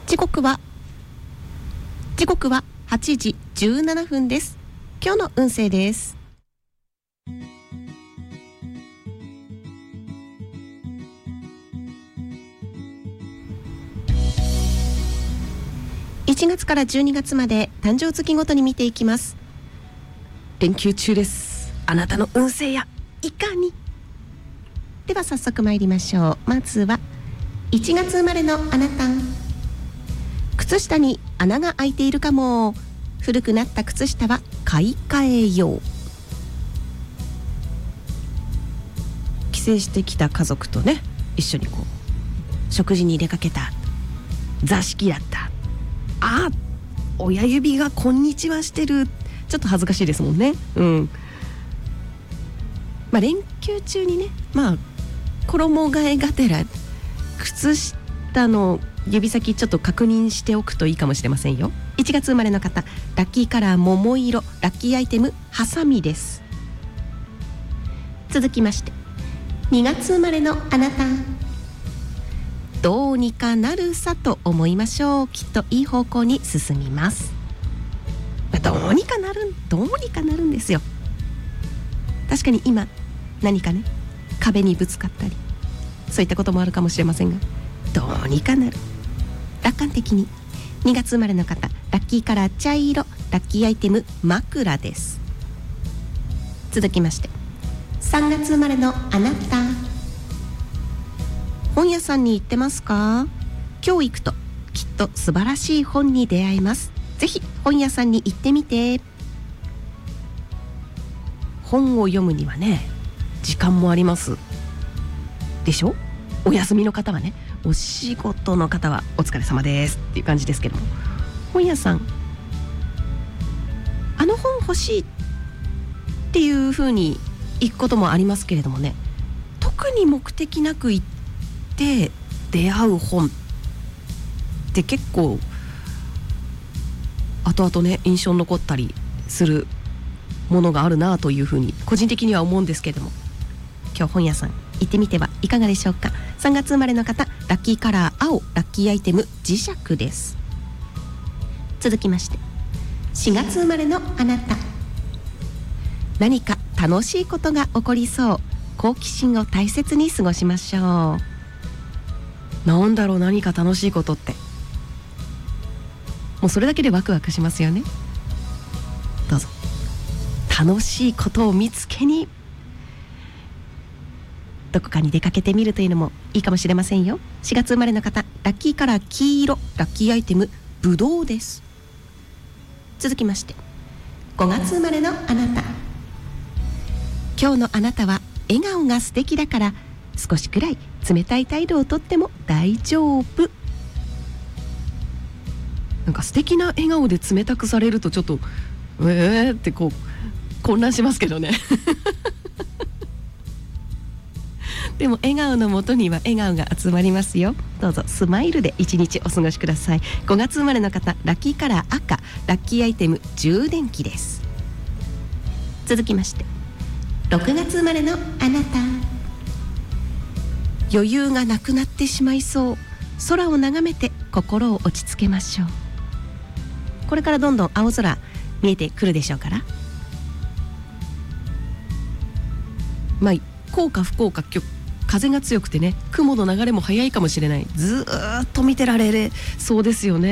時刻は8時17分です。今日の運勢です。1月から12月まで誕生月ごとに見ていきます。連休中です。あなたの運勢やいかに。では早速参りましょう。まずは1月生まれのあなた。靴下に穴が開いているかも。古くなった靴下は買い替えよう。帰省してきた家族とね、一緒に食事に出かけた。座敷だった。親指がこんにちはしてる。ちょっと恥ずかしいですもんね。連休中にね、衣替えがてら靴下の指先ちょっと確認しておくといいかもしれませんよ。1月生まれの方、ラッキーカラー桃色、ラッキーアイテムハサミです。続きまして2月生まれのあなた。どうにかなるさと思いましょう。きっといい方向に進みます。どうにかなるんですよ。確かに今何かね、壁にぶつかったり、そういったこともあるかもしれませんが、どうにかなる。楽観的に。2月生まれの方、ラッキーカラー茶色、ラッキーアイテム枕です。続きまして3月生まれのあなた。本屋さんに行ってますか？今日行くときっと素晴らしい本に出会えます。ぜひ本屋さんに行ってみて。本を読むにはね、時間もありますでしょ。お休みの方はね、お仕事の方はお疲れ様ですっていう感じですけども、本屋さん、あの本欲しいっていう風に行くこともありますけれどもね、特に目的なく行って出会う本って結構後々ね、印象に残ったりするものがあるなというふうに個人的には思うんですけれども、今日本屋さん行ってみてはいかがでしょうか。3月生まれの方、ラッキーカラー青、ラッキーアイテム磁石です。続きまして4月生まれのあなた。何か楽しいことが起こりそう。好奇心を大切に過ごしましょう。なんだろう、何か楽しいことって、もうそれだけでワクワクしますよね。どうぞ楽しいことを見つけにどこかに出かけてみるというのもいいかもしれませんよ。4月生まれの方、ラッキーカラー黄色、ラッキーアイテムぶどうです。続きまして5月生まれのあなた。今日のあなたは笑顔が素敵だから、少しくらい冷たい態度をとっても大丈夫。なんか素敵な笑顔で冷たくされるとちょっとって混乱しますけどねでも笑顔のもとには笑顔が集まりますよ。どうぞスマイルで一日お過ごしください。5月生まれの方、ラッキーカラー赤、ラッキーアイテム充電器です。続きまして6月生まれのあなた。余裕がなくなってしまいそう。空を眺めて心を落ち着けましょう。これからどんどん青空見えてくるでしょうから、こうか不幸か、今日風が強くてね、雲の流れも速いかもしれない。ずーっと見てられそうですよね。